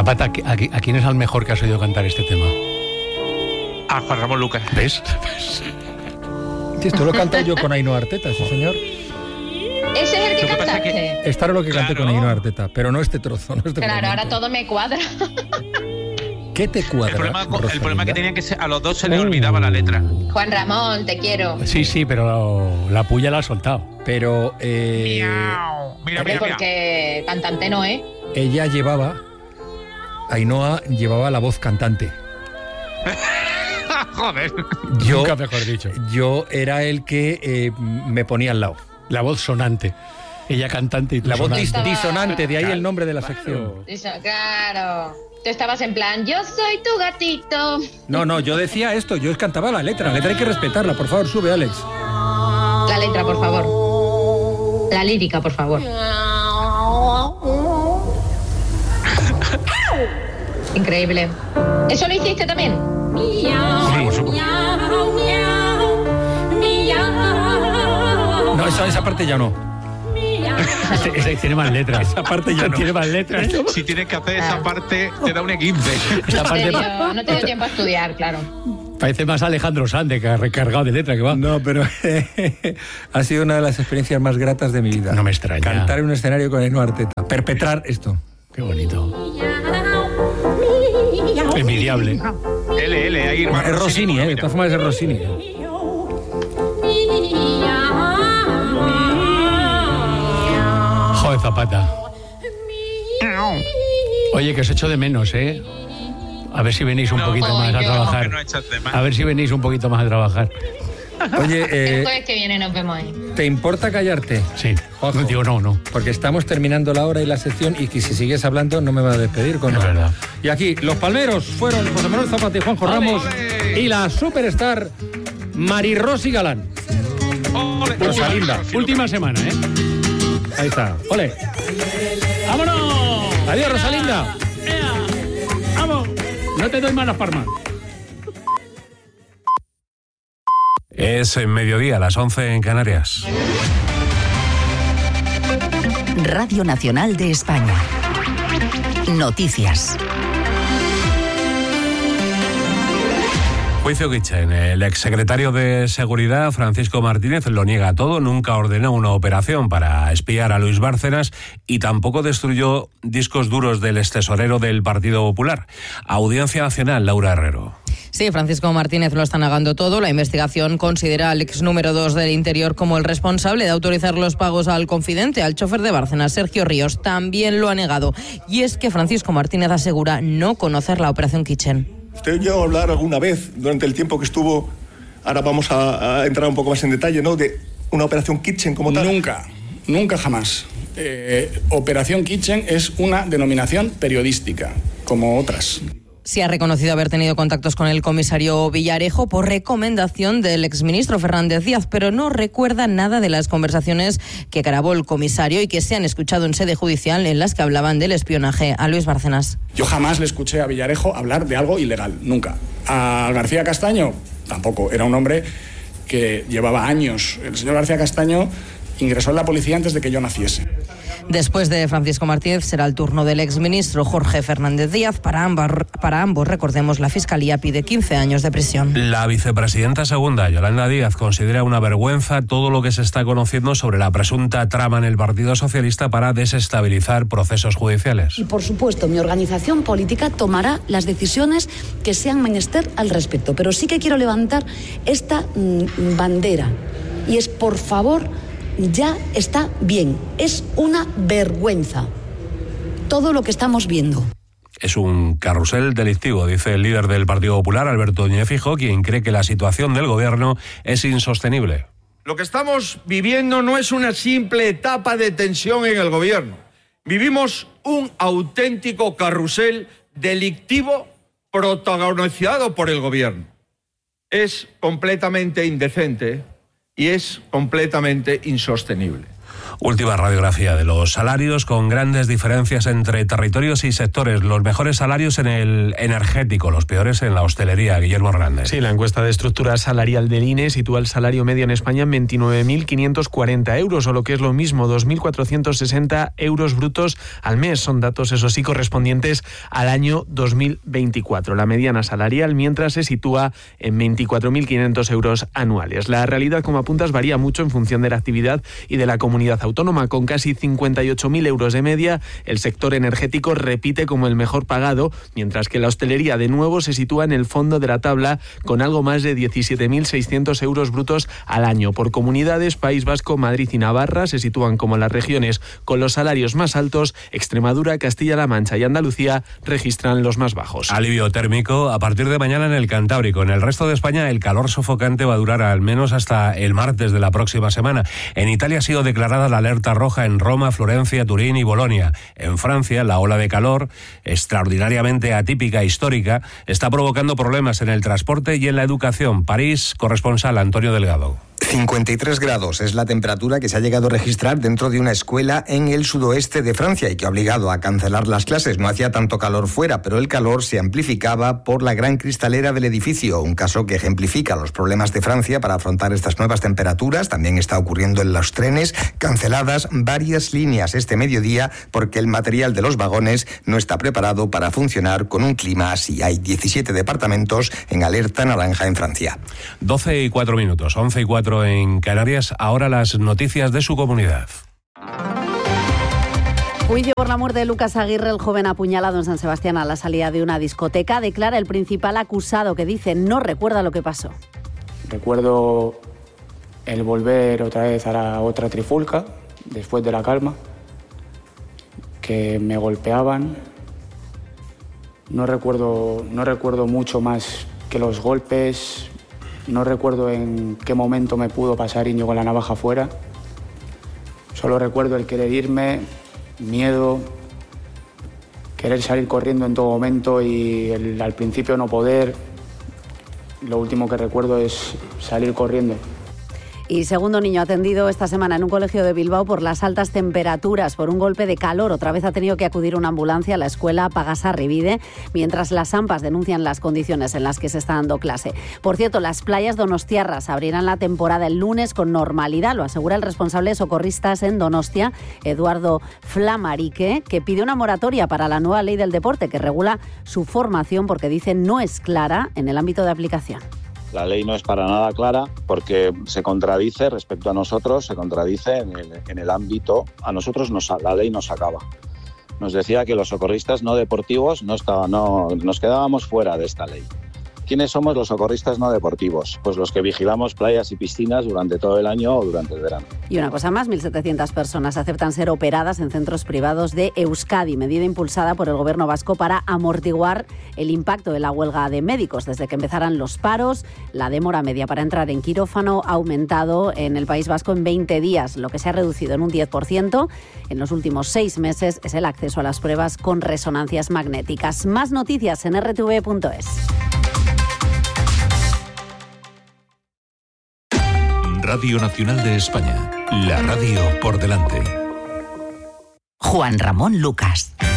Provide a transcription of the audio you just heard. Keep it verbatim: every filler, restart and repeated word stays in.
Zapata, ¿a, a quién es el mejor que has oído cantar este tema? A Juan Ramón Lucas. ¿Ves? ¿Ves? Sí, esto lo he cantado yo con Ainhoa Arteta, sí señor. ¿Ese es el que Lo que pasa cantaste? es que- Esta era lo que canté Claro. con Ainhoa Arteta, pero no este trozo, no este Claro, fragmento. ahora todo me cuadra. ¿Qué te cuadra, El problema, el Rosalinda? problema que tenían que ser, a los dos se les olvidaba la letra. Juan Ramón, te quiero. Sí, sí, pero la puya la ha soltado. Pero eh, Miau. Mira, Hombre, mira, mira. porque cantante no es. ella llevaba, Ainhoa llevaba la voz cantante. Joder. Yo, Nunca mejor dicho. yo era el que eh, me ponía al lado. La voz sonante. Ella cantante y tú La voz dis- sonante. disonante, de ahí Claro, el nombre de la claro. sección. Eso, claro. Tú estabas en plan, yo soy tu gatito. No, no, yo decía esto, yo cantaba la letra. La letra hay que respetarla, por favor, sube, Alex. La letra, por favor. La lírica, por favor. Increíble. ¿Eso lo hiciste también? Sí, por supuesto. No, esa, esa parte ya no. Ese, ese tiene más letras. Esa parte ya no. Tiene más letras. Si tienes que hacer esa parte, te da un equince. Esta No te parte dio, no te dio tiempo a estudiar, claro. parece más Alejandro Sande, que ha recargado de letra que va. No, pero ha sido una de las experiencias más gratas de mi vida. No me extraña. Cantar en un escenario con Ainhoa Arteta. Perpetrar esto. Qué bonito. Envidiable. L, L, ahí hermano. Es Rossini, ¿eh? De mira. todas formas es Rossini. Joder, Zapata. Oye, que os echo de menos, ¿eh? A ver si venís un No, poquito no, más a yo- trabajar. Que no echas de más. A ver si venís un poquito más a trabajar. Oye, El eh, jueves que viene nos vemos ahí. ¿te importa callarte? Sí. Juanjo. Digo, no, no. Porque estamos terminando la hora y la sección y que si sigues hablando no me va a despedir con Es nada. verdad. Y aquí, los palmeros fueron José Manuel Zapata y Juanjo ¡Ole, Ramos ole! y la superstar Marirosy Galán. Ole, Rosalinda. ole, Última semana, ¿eh? Ahí está. Ole. ¡Vámonos! Adiós, Rosalinda. ¡Ea! ¡Vamos! No te doy malas palmas. Es en mediodía, a las once en Canarias. Radio Nacional de España. Noticias. Juicio Kitchen. El exsecretario de Seguridad, Francisco Martínez, lo niega todo. Nunca ordenó una operación para espiar a Luis Bárcenas y tampoco destruyó discos duros del extesorero del Partido Popular. Audiencia Nacional, Laura Herrero. Sí, Francisco Martínez lo está negando todo. La investigación considera al ex número dos del Interior como el responsable de autorizar los pagos al confidente, al chofer de Bárcenas, Sergio Ríos. También lo ha negado. Y es que Francisco Martínez asegura no conocer la operación Kitchen. ¿Usted oyó hablar alguna vez durante el tiempo que estuvo, ahora vamos a, a entrar un poco más en detalle, ¿no?, de una operación Kitchen como tal? Nunca, nunca jamás. Eh, Operación Kitchen es una denominación periodística, como otras. Sí ha reconocido haber tenido contactos con el comisario Villarejo por recomendación del exministro Fernández Díaz, pero no recuerda nada de las conversaciones que grabó el comisario y que se han escuchado en sede judicial en las que hablaban del espionaje a Luis Bárcenas. Yo jamás le escuché a Villarejo hablar de algo ilegal, nunca. A García Castaño, tampoco. Era un hombre que llevaba años. El señor García Castaño ingresó en la policía antes de que yo naciese. Después de Francisco Martínez será el turno del exministro Jorge Fernández Díaz. Para ambos, para ambos, recordemos, la Fiscalía pide quince años de prisión. La vicepresidenta segunda, Yolanda Díaz, considera una vergüenza todo lo que se está conociendo sobre la presunta trama en el Partido Socialista para desestabilizar procesos judiciales. Y por supuesto, mi organización política tomará las decisiones que sean menester al respecto. Pero sí que quiero levantar esta mmm, bandera. Y es, por favor, ya está bien. Es una vergüenza todo lo que estamos viendo. Es un carrusel delictivo, dice el líder del Partido Popular, Alberto Núñez Feijóo, quien cree que la situación del gobierno es insostenible. Lo que estamos viviendo no es una simple etapa de tensión en el gobierno. Vivimos un auténtico carrusel delictivo protagonizado por el gobierno. Es completamente indecente y es completamente insostenible. Última radiografía de los salarios, con grandes diferencias entre territorios y sectores. Los mejores salarios en el energético, los peores en la hostelería. Guillermo Hernández. Sí, la encuesta de estructura salarial del I N E sitúa el salario medio en España en veintinueve mil quinientos cuarenta euros, o lo que es lo mismo, dos mil cuatrocientos sesenta euros brutos al mes. Son datos, eso sí, correspondientes al año dos mil veinticuatro. La mediana salarial, mientras, se sitúa en veinticuatro mil quinientos euros anuales. La realidad, como apuntas, varía mucho en función de la actividad y de la comunidad autónoma. Con casi cincuenta y ocho mil euros de media, el sector energético repite como el mejor pagado, mientras que la hostelería, de nuevo, se sitúa en el fondo de la tabla con algo más de diecisiete mil seiscientos euros brutos al año. Por comunidades, País Vasco, Madrid y Navarra se sitúan como las regiones con los salarios más altos. Extremadura, Castilla-La Mancha y Andalucía registran los más bajos. Alivio térmico a partir de mañana en el Cantábrico. En el resto de España, el calor sofocante va a durar al menos hasta el martes de la próxima semana. En Italia ha sido declarada la alerta roja en Roma, Florencia, Turín y Bolonia. En Francia, la ola de calor, extraordinariamente atípica e histórica, está provocando problemas en el transporte y en la educación. París, corresponsal Antonio Delgado. cincuenta y tres grados es la temperatura que se ha llegado a registrar dentro de una escuela en el sudoeste de Francia y que ha obligado a cancelar las clases. No hacía tanto calor fuera, pero el calor se amplificaba por la gran cristalera del edificio, un caso que ejemplifica los problemas de Francia para afrontar estas nuevas temperaturas. También está ocurriendo en los trenes, canceladas varias líneas este mediodía porque el material de los vagones no está preparado para funcionar con un clima así. Hay diecisiete departamentos en alerta naranja en Francia. doce y cuatro minutos, once y cuatro en Canarias. Ahora las noticias de su comunidad. Juicio por la muerte de Lucas Aguirre, el joven apuñalado en San Sebastián a la salida de una discoteca. Declara el principal acusado, que dice no recuerda lo que pasó. Recuerdo el volver otra vez a la otra trifulca, después de la calma, que me golpeaban. No recuerdo, no recuerdo mucho más que los golpes. No recuerdo en qué momento me pudo pasar Íñigo con la navaja afuera. Solo recuerdo el querer irme, miedo, querer salir corriendo en todo momento y el, al principio no poder. Lo último que recuerdo es salir corriendo. Y segundo niño atendido esta semana en un colegio de Bilbao por las altas temperaturas, por un golpe de calor. Otra vez ha tenido que acudir una ambulancia a la escuela Pagasarribide, mientras las AMPAs denuncian las condiciones en las que se está dando clase. Por cierto, las playas donostiarras abrirán la temporada el lunes con normalidad, lo asegura el responsable de socorristas en Donostia, Eduardo Flamarique, que pide una moratoria para la nueva ley del deporte que regula su formación porque dice no es clara en el ámbito de aplicación. La ley no es para nada clara porque se contradice respecto a nosotros, se contradice en el, en el ámbito, a nosotros nos, la ley nos acaba. Nos decía que los socorristas no deportivos no estaba, no, nos quedábamos fuera de esta ley. ¿Quiénes somos los socorristas no deportivos? Pues los que vigilamos playas y piscinas durante todo el año o durante el verano. Y una cosa más, mil setecientas personas aceptan ser operadas en centros privados de Euskadi, medida impulsada por el gobierno vasco para amortiguar el impacto de la huelga de médicos. Desde que empezaran los paros, la demora media para entrar en quirófano ha aumentado en el País Vasco en veinte días. Lo que se ha reducido en un diez por ciento en los últimos seis meses es el acceso a las pruebas con resonancias magnéticas. Más noticias en erre te ve punto es. Radio Nacional de España, la radio por delante. Juan Ramón Lucas.